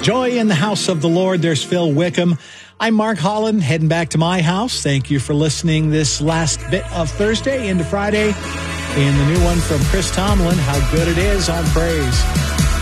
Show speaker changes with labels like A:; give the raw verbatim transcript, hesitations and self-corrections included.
A: Joy in the house of the Lord. There's Phil Wickham. I'm Mark Holland, heading back to my house. Thank you for listening this last bit of Thursday into Friday. And the new one from Chris Tomlin, How Good It Is on Praise.